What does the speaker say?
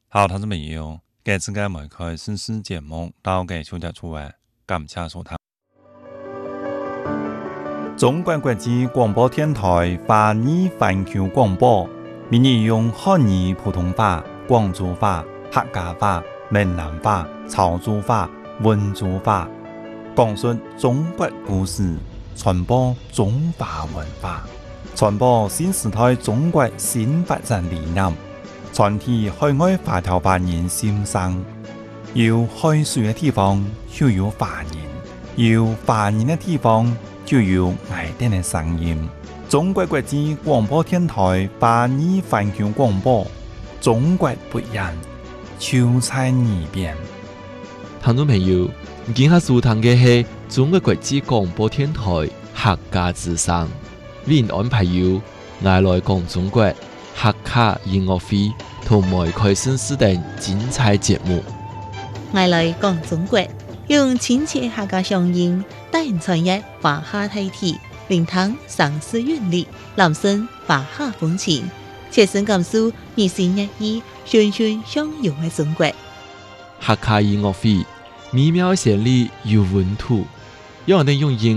好，同志朋友，这次我们开新视节目，到嘅小姐出来，感谢收听。中国国际广播电台华语环球广播，每日用汉语、普通话、广州话、客家话、闽南话、潮州话、温州话，讲述中国故事，传播中华文化，传播新时代中国新发展理念，传递海外华侨华人心声。有海水的地方就有华人，有华人的地方就有爱丁的声音。中国国际广播电台华语环球广播，中国不一样，就在耳边。 听众朋友，今下收听嘅是中国国际广播电台客家之声，为您安排有我来讲中国客家音乐会同埋开新视等精彩节目。 我来讲中国，用亲切客家乡音带人传译华夏大体，聆听上世韵律，揽声华夏风情，切身感受日新月异、循循相融的中国。 客家音乐会美妙旋律有温度，让人用音